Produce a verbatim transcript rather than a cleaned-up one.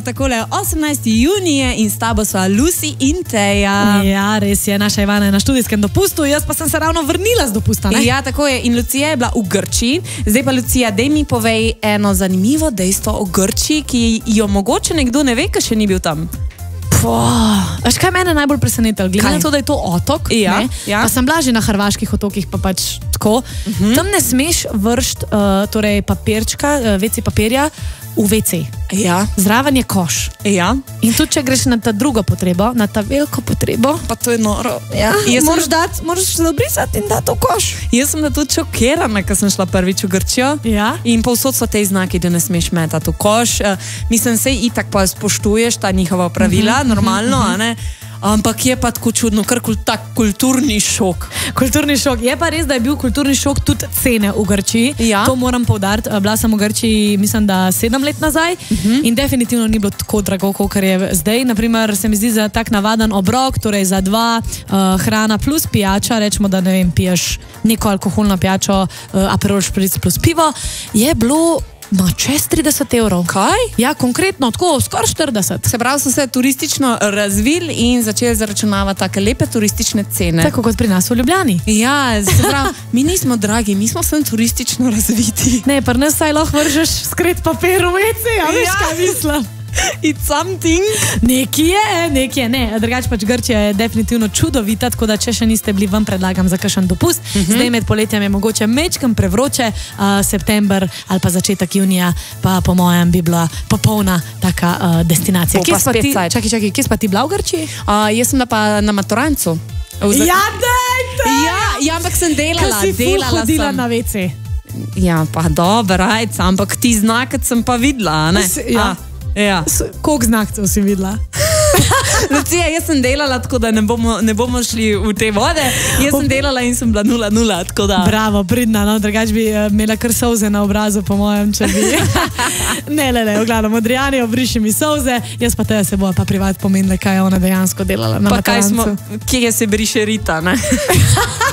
takole, osemnajsti junij je in s tabo sva Lucy in Teja. Ja, res je, naša Ivana je na študijskem dopustu, jaz pa sem se ravno vrnila z dopusta, ne? Ja, tako je. In Lucija je bila v Grčiji. Zdaj pa, Lucija, daj mi povej eno zanimivo dejstvo o Grčiji, ki jo mogoče nekdo ne ve, ker še ni bil tam. Veš, kaj mene najbolj presenetilo? Glede na to, da je to otok, ja, ne? Ja. Pa sem bila že na hrvaških otokih, pa pač tako. Uh-huh. Tam ne smeš vršt uh, torej papirčka, uh, ve ce papirja v ve ce. Ja. Zraven je koš. Ja. In tudi, če greš na ta drugo potrebo, na ta veliko potrebo, pa to je noro. Ja, moraš sem... dati, moraš se obrisati in dati v koš. Jaz sem da tudi šokirana, ko sem šla prvič v Grčijo. Ja. In povsod so te znaki, da ne smeš metati v koš. Uh, mislim, sej itak pa spoštuješ ta njihova pravila, uh-huh, normalno, uh-huh. a ne? Ampak je pa tako čudno, kar kul, tak kulturni šok. Kulturni šok. Je pa res, da je bil kulturni šok tudi cene v Grčiji. Ja. To moram poudariti. Bila sem v Grčiji, mislim, da sedem let nazaj uh-huh. in definitivno ni bilo tako drago, kot je zdaj. Naprimer, se mi zdi za tak navaden obrok, torej za dva uh, hrana plus pijača, rečemo, da ne vem, piješ neko alkoholno pijačo, uh, Aperol Spritz plus pivo, je bilo ma čez trideset evrov. Kaj? Ja, konkretno, tako, skoraj štirideset. Se pravi, so se turistično razvili in začeli zaračunavati take lepe turistične cene. Tako kot pri nas v Ljubljani. Ja, se pravi, mi nismo dragi, mi smo sem turistično razviti. Ne, pri nas saj lahko vržeš skret papir v ve ce, a veš, Ja. kaj mislim? It's something. Nekje je, nekje je, ne. Drugač pač Grčija je definitivno čudovita, tako da če še niste bili, vam predlagam za kakšen dopust. Uh-huh. Zdaj med poletjem je mogoče mečkam prevroče, uh, september ali pa začetek junija, pa po mojem bi bila popolna taka uh, destinacija. Bo pa spet cajt. Čakaj, čakaj, kje si pa ti bila v Grčiji? Uh, jaz sem da pa na Maturancu. Ja, dajte! Ja, ja, ampak sem delala. Kaj si ful delala hodila sem. na ve ce? Ja, pa dobro, rajc, ampak ti znaket sem pa videla, ne? S- ja. A, ja. Koliko znakcev si videla? Lucija, jaz sem delala, tako da ne bomo, ne bomo šli v te vode. Jaz sem delala in sem bila nula nula, tako da... Bravo, pridna, no, drugač bi uh, imela kar solze na obrazu, po mojem, če bi... ne, ne, ne, v glavnem, Adriani, obriši mi solze, jaz pa te se bo pa privat pomenila, kaj je ona dejansko delala na Pa kaj Maturancu. smo, kje se briše Rita, ne?